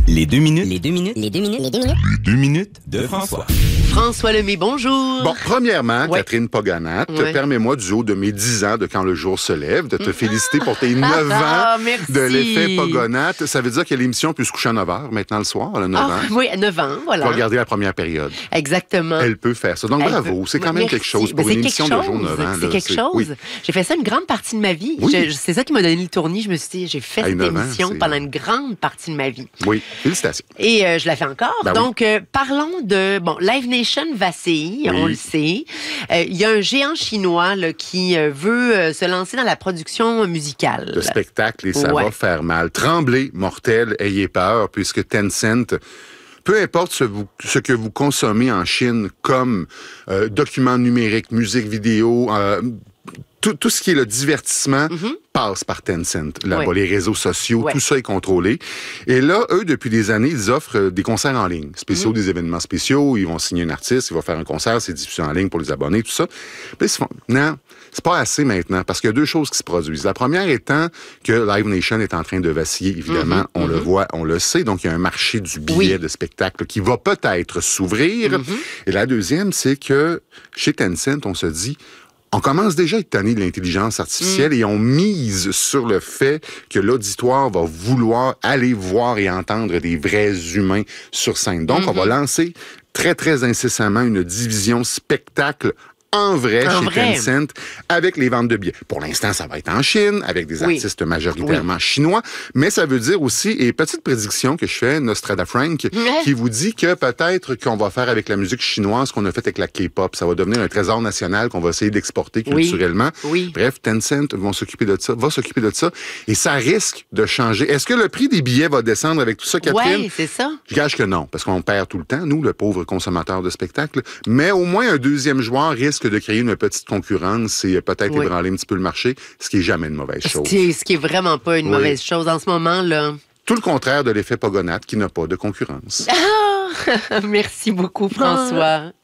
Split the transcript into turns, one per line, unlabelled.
Les 2 minutes.
Les 2 minutes.
Les 2 minutes. Les 2 minutes.
Les 2 minutes de François.
François Lemay, bonjour.
Bon, premièrement,
Ouais.
Catherine Poganat,
Ouais.
permets-moi du haut de mes 10 ans de Quand le jour se lève, de te féliciter pour tes 9
Ah,
ans
merci.
de l'effet Poganat. Ça veut dire que l'émission peut se coucher à 9 h maintenant le soir, à 9
Ah,
ans.
oui, à 9 ans,
Tu
voilà.
vas regarder la première période.
Exactement.
Elle peut faire ça. Donc,
Elle
bravo.
peut-
C'est quand même
Merci.
quelque chose
Ben,
pour
c'est
une
quelque
émission de jour
chose.
9 ans.
C'est
là.
quelque chose.
Oui.
J'ai fait ça une grande partie de ma vie.
Oui.
C'est ça qui m'a donné le tournis. Je me suis dit, j'ai fait
À
cette
9 ans,
émission
c'est-
pendant une grande partie de ma vie.
Oui. Félicitations.
Et je la fais encore.
Ben oui.
Donc, parlons de... Bon, Live Nation vacille,
Oui.
on le sait. Il y a un géant chinois là, qui veut se lancer dans la production musicale.
Le spectacle et ça
Ouais.
va faire mal. Tremblez, mortels, ayez peur, puisque Tencent, peu importe ce que vous consommez en Chine comme documents numériques, musique vidéo, tout ce qui est le divertissement passe par Tencent. Là-bas,
Ouais.
les réseaux sociaux,
Ouais.
tout ça est contrôlé. Et là, eux, depuis des années, ils offrent des concerts en ligne, spéciaux, des événements spéciaux. Ils vont signer un artiste, il va faire un concert, c'est diffusé en ligne pour les abonnés, tout ça. Puis ils se font, non, c'est pas assez maintenant, parce qu'il y a deux choses qui se produisent. La première étant que Live Nation est en train de vaciller, évidemment, on le voit, on le sait. Donc, il y a un marché du billet
Oui.
de spectacle qui va peut-être s'ouvrir. Et la deuxième, c'est que chez Tencent, on se dit, on commence déjà à être tanné de l'intelligence artificielle et on mise sur le fait que l'auditoire va vouloir aller voir et entendre des vrais humains sur scène. Donc, on va lancer très, très incessamment une division spectacle en vrai
En
chez
vrai.
Tencent avec les ventes de billets. Pour l'instant, ça va être en Chine avec des
Oui.
artistes majoritairement chinois, mais ça veut dire aussi, et petite prédiction que je fais, Nostrada Frank, qui vous dit que peut-être qu'on va faire avec la musique chinoise ce qu'on a fait avec la K-pop. Ça va devenir un trésor national qu'on va essayer d'exporter
Oui.
culturellement.
Oui.
Bref, Tencent va s'occuper de ça, et ça risque de changer. Est-ce que le prix des billets va descendre avec tout ça, Catherine?
Oui, c'est ça.
Je gage que non, parce qu'on perd tout le temps, nous, le pauvre consommateur de spectacle. Mais au moins, un deuxième joueur risque de créer une petite concurrence et peut-être
Oui.
ébranler un petit peu le marché, ce qui est jamais une mauvaise chose.
Ce qui est vraiment pas une
Oui.
mauvaise chose en ce moment, là.
Tout le contraire de l'effet Pogonat, qui n'a pas de concurrence.
Merci beaucoup, François.